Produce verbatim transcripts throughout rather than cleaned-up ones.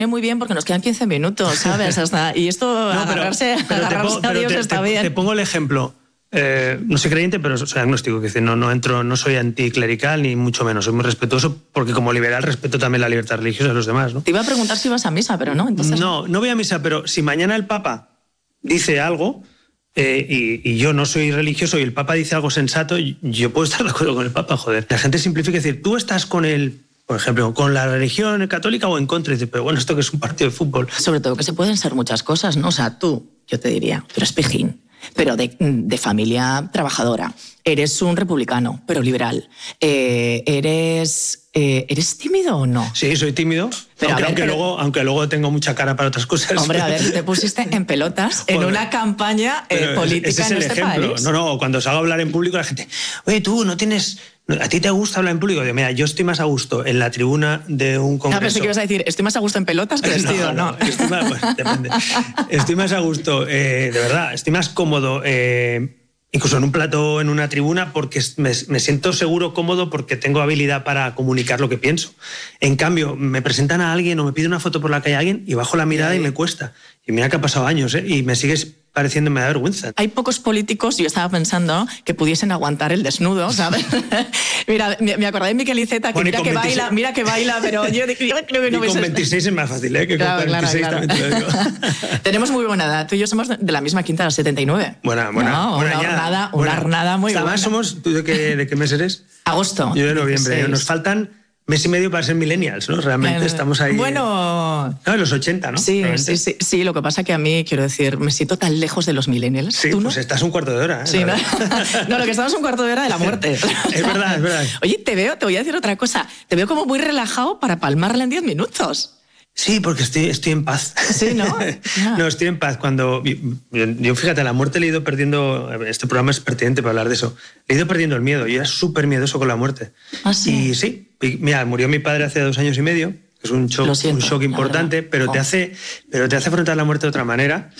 muy bien porque nos quedan quince minutos, ¿sabes? Hasta, y esto, no, pero, agarrarse, pero agarrarse pongo, a Dios te, está te, bien. Te pongo el ejemplo. Eh, no soy creyente, pero soy agnóstico. Que dice, no, no, entro, no soy anticlerical ni mucho menos. Soy muy respetuoso porque como liberal respeto también la libertad religiosa de los demás, ¿no? Te iba a preguntar si ibas a misa, pero no. Entonces... No, no voy a misa, pero si mañana el Papa dice algo... Eh, y, y yo no soy religioso y el Papa dice algo sensato, yo puedo estar de acuerdo con el Papa, joder. La gente simplifica y decir, tú estás con el, por ejemplo, con la religión católica o en contra. Y dice, pero bueno, esto que es un partido de fútbol. Sobre todo que se pueden ser muchas cosas, ¿no? O sea, tú, yo te diría, tú eres pijín, pero de, de familia trabajadora. Eres un republicano, pero liberal. Eh, eres, eh, ¿Eres tímido o no? Sí, soy tímido. Pero aunque, ver, aunque, pero... Luego, aunque luego tengo mucha cara para otras cosas. Hombre, a ver, te pusiste en pelotas en una campaña eh, política ese es en el este ejemplo. país. No, no, cuando salgo a hablar en público la gente, oye, tú no tienes... ¿A ti te gusta hablar en público? Digo, mira, yo estoy más a gusto en la tribuna de un congreso... Ah, pensé que ibas a decir, estoy más a gusto en pelotas que vestido, ¿no? no, no. Estoy más, pues, depende. Estoy más a gusto, eh, de verdad, estoy más cómodo... Eh, incluso en un plató, en una tribuna, porque me, me siento seguro, cómodo, porque tengo habilidad para comunicar lo que pienso. En cambio, me presentan a alguien o me piden una foto por la calle a alguien y bajo la mirada y me cuesta. Y mira que ha pasado años, ¿eh? Y me sigues pareciendo, me da vergüenza. Hay pocos políticos, yo estaba pensando, que pudiesen aguantar el desnudo, ¿sabes? Mira, me acordé de Miquel Iceta, que bueno, mira que veintiséis... baila, mira que baila, pero yo, yo creo que no... Y con veintiséis es más fácil, ¿eh? Que claro, con cuarenta y seis claro, claro. también te lo digo. Tenemos muy buena edad. Tú y yo somos de la misma quinta, la setenta y nueve. Buena, buena. No, buena una ya, hornada, buena. una hornada muy buena. Además somos... ¿Tú de qué, de qué mes eres? Agosto. Yo de noviembre. dieciséis. Nos faltan... mes y medio para ser millennials, ¿no? Realmente eh, estamos ahí... Bueno... No, en los ochenta, ¿no? Sí, sí, sí, sí, lo que pasa que a mí, quiero decir, me siento tan lejos de los millennials. Sí, ¿Tú pues no? estás un cuarto de hora, ¿eh? Sí, ¿no? No, lo que estamos es un cuarto de hora de la muerte. Es verdad, es verdad. Oye, te veo, te voy a decir otra cosa, te veo como muy relajado para palmarla en diez minutos. Sí, porque estoy, estoy en paz. Sí, ¿no? Yeah. No, estoy en paz. Cuando yo, yo, fíjate, la muerte le he ido perdiendo... Este programa es pertinente para hablar de eso. Le he ido perdiendo el miedo. Yo era súper miedoso con la muerte. ¿Ah, sí? Y sí, y, mira, murió mi padre hace dos años y medio, que es un shock, siento, un shock importante, pero, oh. te hace, pero te hace afrontar la muerte de otra manera.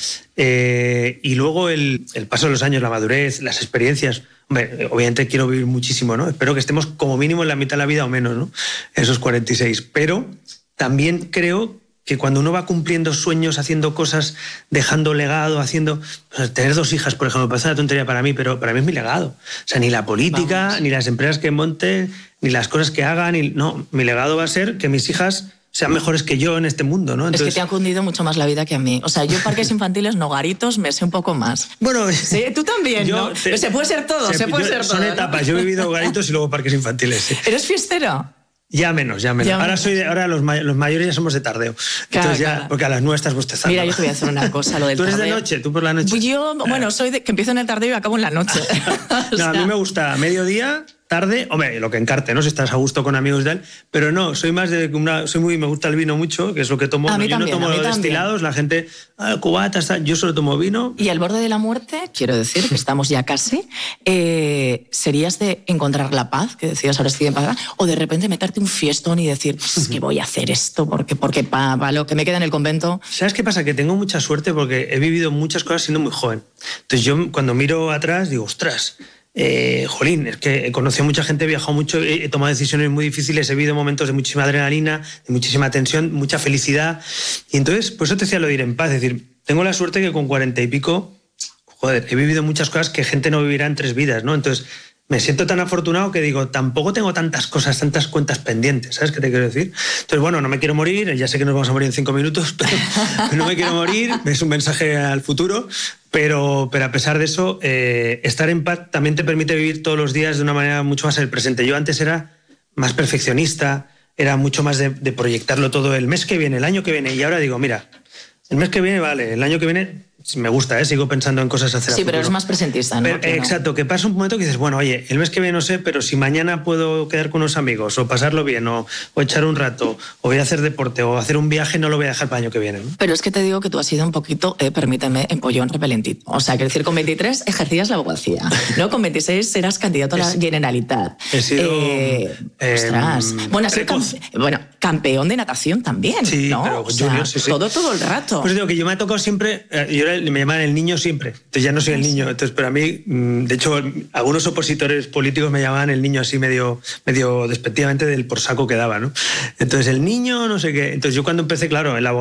Eh, y luego el, el paso de los años, la madurez, las experiencias... Hombre, obviamente quiero vivir muchísimo, ¿no? Espero que estemos como mínimo en la mitad de la vida o menos, ¿no? Esos cuarenta y seis. Pero también creo que cuando uno va cumpliendo sueños, haciendo cosas, dejando legado, haciendo... O sea, tener dos hijas, por ejemplo, parece una tontería para mí, pero para mí es mi legado. O sea, ni la política, Vamos. ni las empresas que monte, ni las cosas que hagan, ni... no, mi legado va a ser que mis hijas sean mejores que yo en este mundo, ¿no? Entonces... Es que te ha cundido mucho más la vida que a mí. O sea, yo parques infantiles, no garitos, me sé un poco más. Bueno... Sí, tú también, yo, ¿no? Te... Se puede ser todo, se, se puede yo, ser todo. Son etapas, ¿no? Yo he vivido garitos y luego parques infantiles. Sí. ¿Eres fiestero? Ya menos, ya menos. Ya ahora menos. Soy de, ahora los, may los mayores ya somos de tardeo. Claro, Entonces ya, claro. porque a las nueve estás bostezando. Mira, yo te voy a hacer una cosa, lo del ¿Tú eres tardeo. de noche? ¿Tú por la noche? Yo, bueno, soy de que empiezo en el tardeo y acabo en la noche. No, sea... a mí me gusta mediodía, tarde, hombre, lo que encarte, ¿no? Si estás a gusto con amigos y tal, pero no, soy más de una, soy muy, me gusta el vino mucho, que es lo que tomo. A mí yo también, no tomo a mí los también. destilados, la gente, ah, cubatas, tal, yo solo tomo vino. Y al borde de la muerte, quiero decir, que estamos ya casi, eh, ¿serías de encontrar la paz, que decías ahora estoy en paz, o de repente meterte un fiestón y decir, pues que voy a hacer esto, porque, porque para pa lo que me queda en el convento? ¿Sabes qué pasa? Que tengo mucha suerte porque he vivido muchas cosas siendo muy joven. Entonces yo cuando miro atrás digo, ostras, Eh, jolín, es que he conocido a mucha gente, he viajado mucho, he, he tomado decisiones muy difíciles, he vivido momentos de muchísima adrenalina, de muchísima tensión, mucha felicidad. Y entonces, por eso te decía lo de ir en paz. Es decir, tengo la suerte que con cuarenta y pico, joder, he vivido muchas cosas que gente no vivirá en tres vidas, ¿no? Entonces, me siento tan afortunado que digo, tampoco tengo tantas cosas, tantas cuentas pendientes, ¿sabes qué te quiero decir? Entonces, bueno, no me quiero morir, ya sé que nos vamos a morir en cinco minutos, pero no me quiero morir, es un mensaje al futuro, pero, pero a pesar de eso, eh, estar en paz también te permite vivir todos los días de una manera mucho más en el presente. Yo antes era más perfeccionista, era mucho más de, de proyectarlo todo el mes que viene, el año que viene, y ahora digo, mira, el mes que viene, vale, el año que viene... Me gusta, ¿eh? Sigo pensando en cosas a hacer. Sí, pero eres más presentista, ¿no? Pero, que exacto, no. que pasa un momento que dices, bueno, oye, el mes que viene no sé, pero si mañana puedo quedar con unos amigos o pasarlo bien o, o echar un rato o voy a hacer deporte o hacer un viaje, no lo voy a dejar para el año que viene, ¿no? Pero es que te digo que tú has sido un poquito, eh, permíteme, empollón repelentito. O sea, quiero decir, con veintitrés ejercías la abogacía, ¿no? Con veintiséis eras candidato a la Generalitat. He sido... Eh, eh, ostras. Eh, bueno, campe bueno, campeón de natación también, sí, ¿no? Pero o sea, junior, sí, sí. Todo, todo el rato. Pues digo que yo me ha tocado siempre... Yo era, me llamaban el niño siempre. Entonces ya no soy el niño. Entonces, pero a mí, de hecho, algunos opositores políticos me llamaban el niño así medio, medio despectivamente del por saco que daba, ¿no? Entonces, el niño, no sé qué. Entonces, yo cuando empecé, claro, el